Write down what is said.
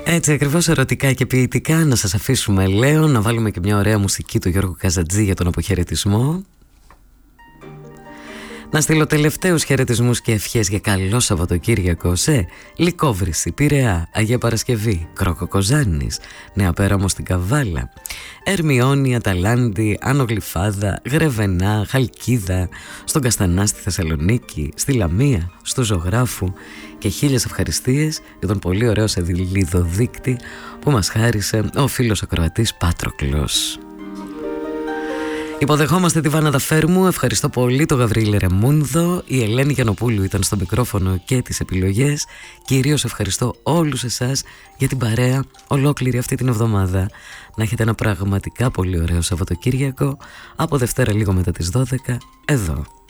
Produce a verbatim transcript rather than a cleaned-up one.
Έτσι ακριβώς, ερωτικά και ποιητικά. Να σας αφήσουμε, λέω, να βάλουμε και μια ωραία μουσική του Γιώργου Καζατζή για τον αποχαιρετισμό. Να στείλω τελευταίους χαιρετισμούς και ευχές για καλό Σαββατοκύριακο σε Λυκόβρηση, Πειραιά, Αγία Παρασκευή, Κρόκο Κοζάνης, Νέα Πέραμο στην Καβάλα, Ερμιόνη, Αταλάντη, Άνω Γλυφάδα, Γρεβενά, Χαλκίδα, στον Καστανά στη Θεσσαλονίκη, στη Λαμία, στο Ζωγράφου, και χίλιες ευχαριστίες για τον πολύ ωραίο σελίδο δείκτη που μας χάρισε ο φίλος ακροατής Πάτροκλος. Υποδεχόμαστε τη Βάνα Δαφέρμου, ευχαριστώ πολύ τον Γαβρίλη Ρεμούνδο, η Ελένη Γιαννοπούλου ήταν στο μικρόφωνο και τις επιλογές. Κυρίως ευχαριστώ όλους εσάς για την παρέα ολόκληρη αυτή την εβδομάδα. Να έχετε ένα πραγματικά πολύ ωραίο Σαββατοκύριακο, από Δευτέρα λίγο μετά τις δώδεκα, εδώ.